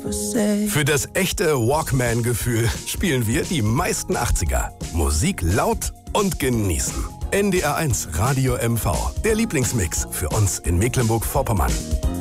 Für das echte Walkman-Gefühl spielen wir die meisten 80er. Musik laut und genießen. NDR1 Radio MV, der Lieblingsmix für uns in Mecklenburg-Vorpommern.